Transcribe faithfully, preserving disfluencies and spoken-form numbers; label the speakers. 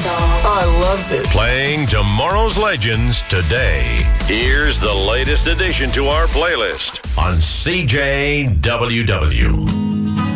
Speaker 1: I loved it.
Speaker 2: Playing tomorrow's legends today. Here's the latest addition to our playlist on C J W W.